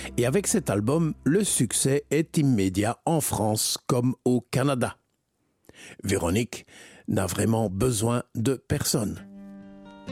Et avec cet album, le succès est immédiat en France comme au Canada. Véronique n'a vraiment besoin de personne.